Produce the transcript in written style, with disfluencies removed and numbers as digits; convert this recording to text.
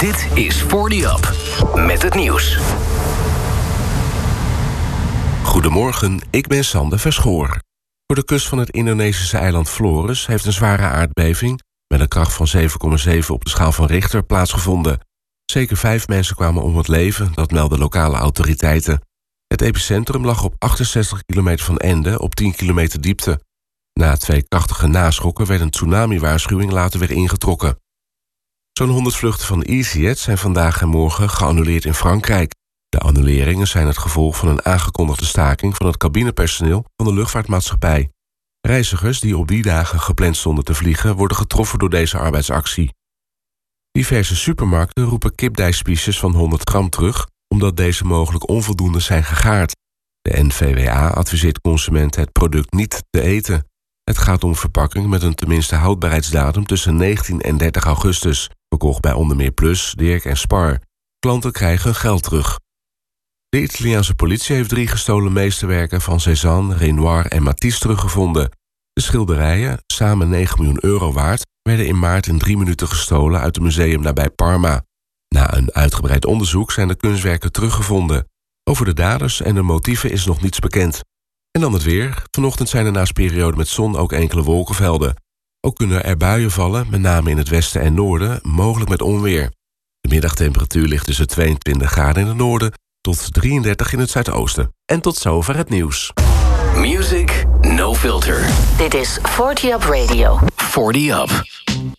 Dit is 40 Up met het nieuws. Goedemorgen, ik ben Sander Verschoor. Voor de kust van het Indonesische eiland Flores heeft een zware aardbeving met een kracht van 7,7 op de schaal van Richter plaatsgevonden. Zeker 5 mensen kwamen om het leven, dat melden lokale autoriteiten. Het epicentrum lag op 68 kilometer van Ende op 10 kilometer diepte. Na 2 krachtige naschokken werd een tsunami-waarschuwing later weer ingetrokken. Zo'n 100 vluchten van EasyJet zijn vandaag en morgen geannuleerd in Frankrijk. De annuleringen zijn het gevolg van een aangekondigde staking van het cabinepersoneel van de luchtvaartmaatschappij. Reizigers die op die dagen gepland stonden te vliegen worden getroffen door deze arbeidsactie. Diverse supermarkten roepen kipdijspiesjes van 100 gram terug, omdat deze mogelijk onvoldoende zijn gegaard. De NVWA adviseert consumenten het product niet te eten. Het gaat om verpakking met een tenminste houdbaarheidsdatum tussen 19 en 30 augustus, verkocht bij onder meer Plus, Dirk en Spar. Klanten krijgen hun geld terug. De Italiaanse politie heeft 3 gestolen meesterwerken van Cézanne, Renoir en Matisse teruggevonden. De schilderijen, samen 9 miljoen euro waard, werden in maart in 3 minuten gestolen uit een museum nabij Parma. Na een uitgebreid onderzoek zijn de kunstwerken teruggevonden. Over de daders en de motieven is nog niets bekend. En dan het weer. Vanochtend zijn er naast perioden met zon ook enkele wolkenvelden. Ook kunnen er buien vallen, met name in het westen en noorden, mogelijk met onweer. De middagtemperatuur ligt tussen 22 graden in het noorden tot 33 in het zuidoosten. En tot zover het nieuws. Music No Filter. Dit is 40 Up Radio. 40 Up.